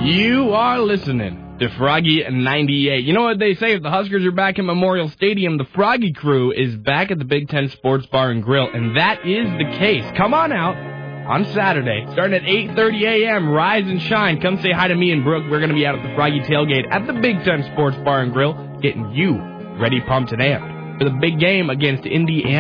You are listening to Froggy 98. You know what they say, if the Huskers are back at Memorial Stadium, the Froggy crew is back at the Big Ten Sports Bar and Grill, and that is the case. Come on out on Saturday, starting at 8:30 a.m., rise and shine. Come say hi to me and Brooke. We're going to be out at the Froggy Tailgate at the Big Ten Sports Bar and Grill, getting you ready, pumped, and amped for the big game against Indiana.